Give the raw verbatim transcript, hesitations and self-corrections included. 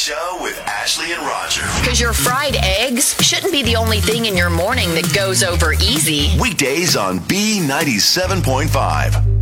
Show with Ashley and Roger. Because your fried eggs shouldn't be the only thing in your morning that goes over easy. Weekdays on B ninety-seven point five.